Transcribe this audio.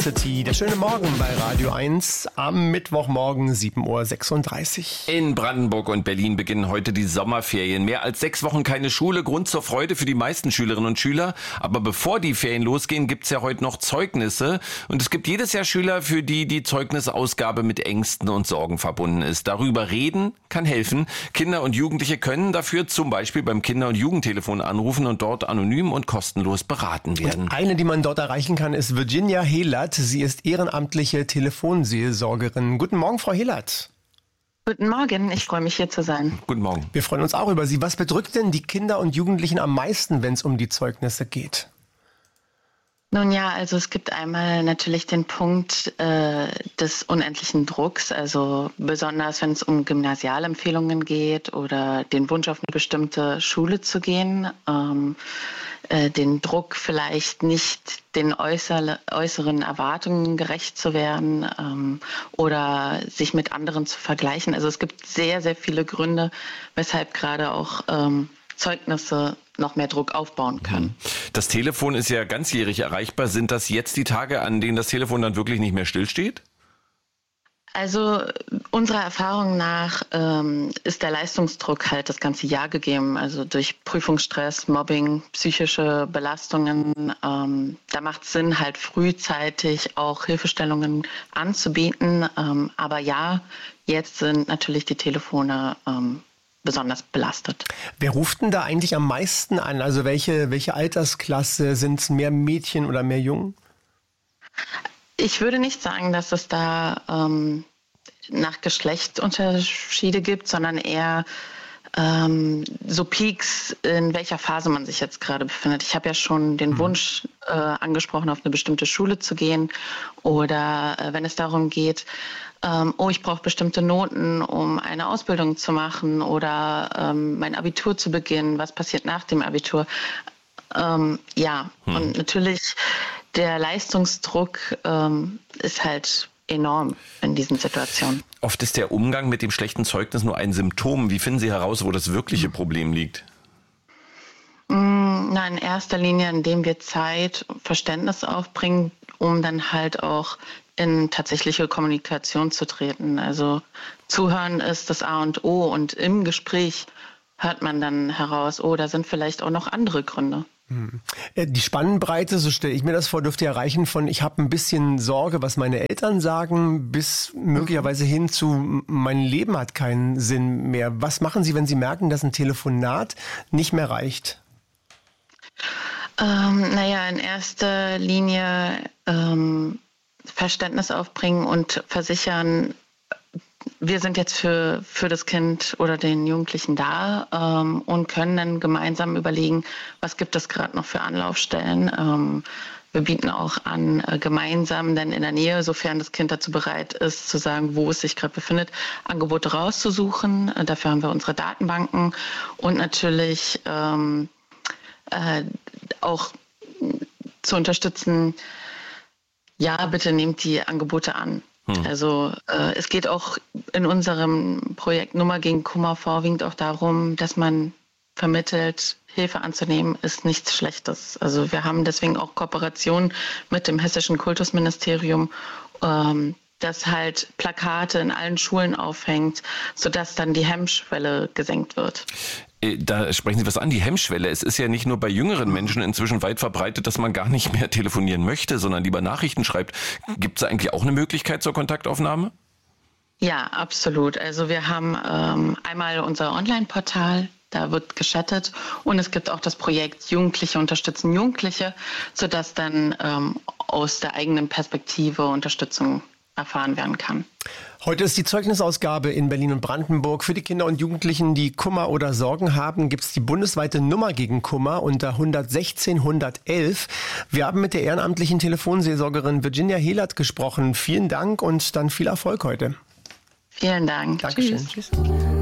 City. Der schöne Morgen bei Radio 1 am Mittwochmorgen 7.36 Uhr. In Brandenburg und Berlin beginnen heute die Sommerferien. Mehr als 6 Wochen keine Schule, Grund zur Freude für die meisten Schülerinnen und Schüler. Aber bevor die Ferien losgehen, gibt's ja heute noch Zeugnisse. Und es gibt jedes Jahr Schüler, für die die Zeugnisausgabe mit Ängsten und Sorgen verbunden ist. Darüber reden kann helfen. Kinder und Jugendliche können dafür zum Beispiel beim Kinder- und Jugendtelefon anrufen und dort anonym und kostenlos beraten werden. Und eine, die man dort erreichen kann, ist Virginia Hehlert. Sie ist ehrenamtliche Telefonseelsorgerin. Guten Morgen, Frau Hehlert. Guten Morgen, ich freue mich, hier zu sein. Guten Morgen. Wir freuen uns auch über Sie. Was bedrückt denn die Kinder und Jugendlichen am meisten, wenn es um die Zeugnisse geht? Nun ja, also es gibt einmal natürlich den Punkt des unendlichen Drucks, also besonders wenn es um Gymnasialempfehlungen geht oder den Wunsch auf eine bestimmte Schule zu gehen, den Druck vielleicht nicht den äußeren Erwartungen gerecht zu werden oder sich mit anderen zu vergleichen. Also es gibt sehr, sehr viele Gründe, weshalb gerade auch Zeugnisse noch mehr Druck aufbauen können. Das Telefon ist ja ganzjährig erreichbar. Sind das jetzt die Tage, an denen das Telefon dann wirklich nicht mehr stillsteht? Also unserer Erfahrung nach ist der Leistungsdruck halt das ganze Jahr gegeben. Also durch Prüfungsstress, Mobbing, psychische Belastungen. Da macht es Sinn, halt frühzeitig auch Hilfestellungen anzubieten. Aber ja, jetzt sind natürlich die Telefone besonders belastet. Wer ruft denn da eigentlich am meisten an? Also welche Altersklasse? Sind es mehr Mädchen oder mehr Jungen? Ich würde nicht sagen, dass es da nach Geschlechtsunterschiede gibt, sondern eher so Peaks, in welcher Phase man sich jetzt gerade befindet. Ich habe ja schon den Wunsch angesprochen, auf eine bestimmte Schule zu gehen oder wenn es darum geht, ich brauche bestimmte Noten, um eine Ausbildung zu machen oder mein Abitur zu beginnen. Was passiert nach dem Abitur? Und natürlich der Leistungsdruck ist halt enorm in diesen Situationen. Oft ist der Umgang mit dem schlechten Zeugnis nur ein Symptom. Wie finden Sie heraus, wo das wirkliche Problem liegt? Na, in erster Linie, indem wir Zeit, Verständnis aufbringen, um dann halt auch in tatsächliche Kommunikation zu treten. Also zuhören ist das A und O und im Gespräch hört man dann heraus, da sind vielleicht auch noch andere Gründe. Die Spannbreite, so stelle ich mir das vor, dürfte erreichen von ich habe ein bisschen Sorge, was meine Eltern sagen, bis möglicherweise hin zu mein Leben hat keinen Sinn mehr. Was machen Sie, wenn Sie merken, dass ein Telefonat nicht mehr reicht? In erster Linie Verständnis aufbringen und versichern, wir sind jetzt für das Kind oder den Jugendlichen da und können dann gemeinsam überlegen, was gibt es gerade noch für Anlaufstellen. Wir bieten auch an, gemeinsam dann in der Nähe, sofern das Kind dazu bereit ist, zu sagen, wo es sich gerade befindet, Angebote rauszusuchen. Dafür haben wir unsere Datenbanken und natürlich auch zu unterstützen, ja, bitte nehmt die Angebote an. Also es geht auch in unserem Projekt Nummer gegen Kummer vorwiegend auch darum, dass man vermittelt, Hilfe anzunehmen ist nichts Schlechtes. Also wir haben deswegen auch Kooperationen mit dem Hessischen Kultusministerium, das halt Plakate in allen Schulen aufhängt, sodass dann die Hemmschwelle gesenkt wird. Da sprechen Sie was an, die Hemmschwelle. Es ist ja nicht nur bei jüngeren Menschen inzwischen weit verbreitet, dass man gar nicht mehr telefonieren möchte, sondern lieber Nachrichten schreibt. Gibt es eigentlich auch eine Möglichkeit zur Kontaktaufnahme? Ja, absolut. Also wir haben einmal unser Online-Portal, da wird geschattet und es gibt auch das Projekt Jugendliche unterstützen Jugendliche, sodass dann aus der eigenen Perspektive Unterstützung erfahren werden kann. Heute ist die Zeugnisausgabe in Berlin und Brandenburg. Für die Kinder und Jugendlichen, die Kummer oder Sorgen haben, gibt es die bundesweite Nummer gegen Kummer unter 116 111. Wir haben mit der ehrenamtlichen Telefonseelsorgerin Virginia Hehlert gesprochen. Vielen Dank und dann viel Erfolg heute. Vielen Dank. Dankeschön. Tschüss.